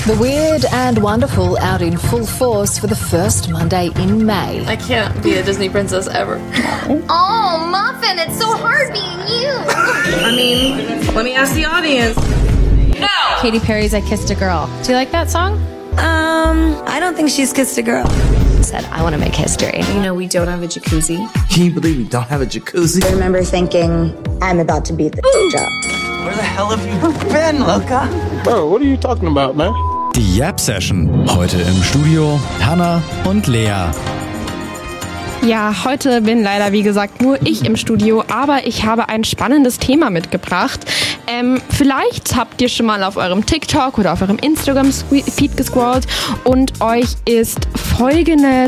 The weird and wonderful out in full force for the first Monday in May. I can't be a Disney princess ever. Oh, Muffin, it's so hard being you. I mean, let me ask the audience. No! Katy Perry's I Kissed a Girl. Do you like that song? I don't think she's kissed a girl. Said, I want to make history. You know, we don't have a jacuzzi. Can you believe we don't have a jacuzzi? I remember thinking, I'm about to beat the job. Where the hell have you been, Loka? Bro, what are you talking about, man? Die Yap Session. Heute im Studio Hannah und Lea. Ja, heute bin leider, wie gesagt, nur ich im Studio, aber ich habe ein spannendes Thema mitgebracht. Vielleicht habt ihr schon mal auf eurem TikTok oder auf eurem Instagram-Feed gescrollt und euch ist folgende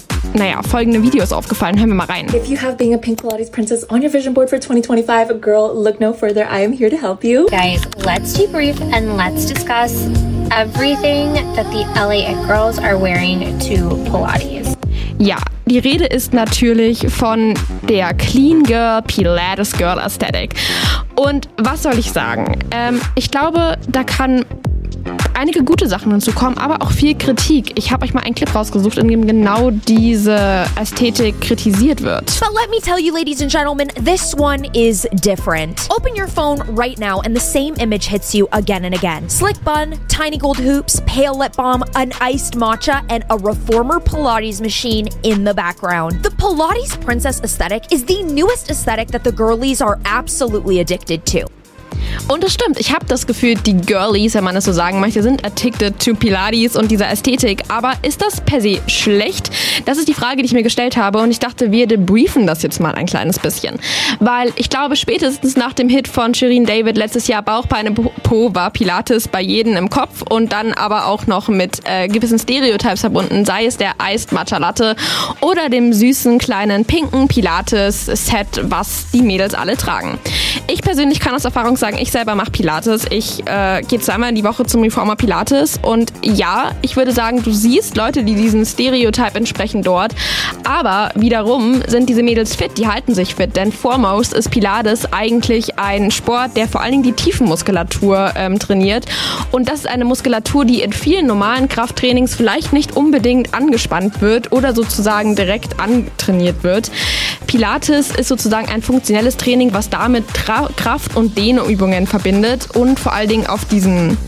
Videos aufgefallen. Hören wir mal rein. If you have being a pink Pilates princess on your vision board for 2025, girl, look no further. I am here to help you. Guys, let's debrief and let's discuss everything that the LA It Girls are wearing to Pilates. Ja, die Rede ist natürlich von der Clean Girl, Pilates Girl Aesthetic. Und was soll ich sagen? Ich glaube, da kann einige gute Sachen hinzukommen, aber auch viel Kritik. Ich habe euch mal einen Clip rausgesucht, in dem genau diese Ästhetik kritisiert wird. But let me tell you, ladies and gentlemen, this one is different. Open your phone right now and the same image hits you again and again. Slick bun, tiny gold hoops, pale lip balm, an iced matcha, and a reformer Pilates machine in the background. The Pilates princess aesthetic is the newest aesthetic that the girlies are absolutely addicted to. Und es stimmt, ich habe das Gefühl, die Girlies, wenn man es so sagen möchte, sind addicted to Pilates und dieser Ästhetik. Aber ist das per se schlecht? Das ist die Frage, die ich mir gestellt habe und ich dachte, wir debriefen das jetzt mal ein kleines bisschen. Weil ich glaube, spätestens nach dem Hit von Shirin David letztes Jahr Bauch, Beine, Po war Pilates bei jedem im Kopf und dann aber auch noch mit gewissen Stereotypes verbunden, sei es der Iced Matcha Latte oder dem süßen kleinen pinken Pilates-Set, was die Mädels alle tragen. Ich persönlich kann aus Erfahrung sagen, ich selber mache Pilates. Ich gehe zweimal in die Woche zum Reformer Pilates und ja, ich würde sagen, du siehst Leute, die diesen Stereotype entsprechen dort, aber wiederum sind diese Mädels fit, die halten sich fit, denn foremost ist Pilates eigentlich ein Sport, der vor allen Dingen die Tiefenmuskulatur trainiert und das ist eine Muskulatur, die in vielen normalen Krafttrainings vielleicht nicht unbedingt angespannt wird oder sozusagen direkt antrainiert wird. Pilates ist sozusagen ein funktionelles Training, was damit Kraft- und Dehnübungen verbindet und vor allen Dingen auf diesen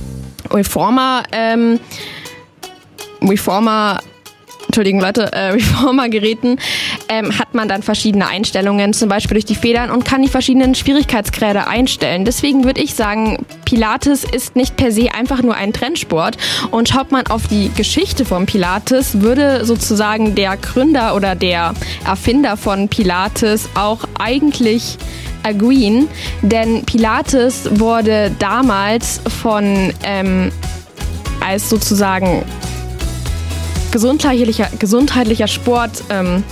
Reformer-Geräten hat man dann verschiedene Einstellungen, zum Beispiel durch die Federn und kann die verschiedenen Schwierigkeitsgrade einstellen. Deswegen würde ich sagen, Pilates ist nicht per se einfach nur ein Trendsport und schaut man auf die Geschichte von Pilates, würde sozusagen der Gründer oder der Erfinder von Pilates auch eigentlich agreeen, denn Pilates wurde damals als sozusagen gesundheitlicher Sport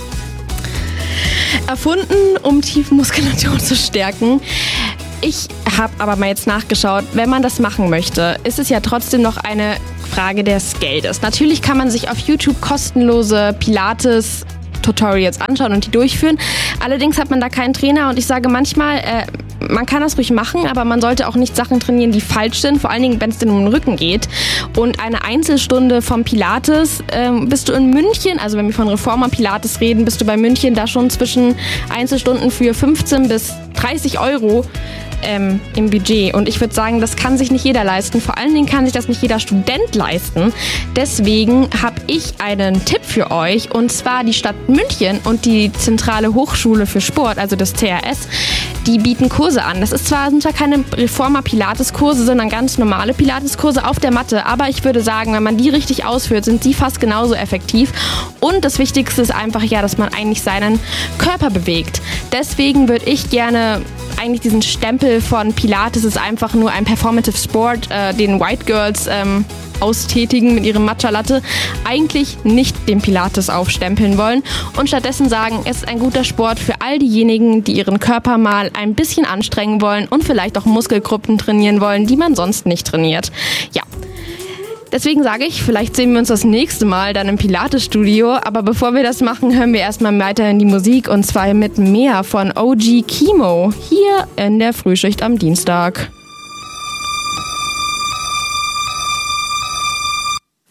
erfunden, um Tiefenmuskulatur zu stärken. Ich habe aber mal jetzt nachgeschaut, wenn man das machen möchte, ist es ja trotzdem noch eine Frage des Geldes. Natürlich kann man sich auf YouTube kostenlose Pilates-Tutorials anschauen und die durchführen. Allerdings hat man da keinen Trainer und ich sage manchmal, man kann das ruhig machen, aber man sollte auch nicht Sachen trainieren, die falsch sind, vor allen Dingen, wenn es denn um den Rücken geht. Und eine Einzelstunde vom Pilates bist du in München, also wenn wir von Reformer Pilates reden, bist du bei München da schon zwischen Einzelstunden für 15 bis 30 Euro im Budget. Und ich würde sagen, das kann sich nicht jeder leisten. Vor allen Dingen kann sich das nicht jeder Student leisten. Deswegen habe ich einen Tipp für euch, und zwar die Stadt München und die Zentrale Hochschule für Sport, also das CRS, die bieten Kurse an. Das sind zwar keine Reformer-Pilates-Kurse, sondern ganz normale Pilates-Kurse auf der Matte, aber ich würde sagen, wenn man die richtig ausführt, sind sie fast genauso effektiv. Und das Wichtigste ist einfach dass man eigentlich seinen Körper bewegt. Deswegen würde ich gerne eigentlich diesen Stempel von Pilates ist einfach nur ein Performative Sport, den White Girls austätigen mit ihrem Matcha Latte, eigentlich nicht dem Pilates aufstempeln wollen und stattdessen sagen, es ist ein guter Sport für all diejenigen, die ihren Körper mal ein bisschen anstrengen wollen und vielleicht auch Muskelgruppen trainieren wollen, die man sonst nicht trainiert. Ja. Deswegen sage ich, vielleicht sehen wir uns das nächste Mal dann im Pilates-Studio. Aber bevor wir das machen, hören wir erstmal weiterhin die Musik. Und zwar mit mehr von OG Kimo hier in der Frühschicht am Dienstag.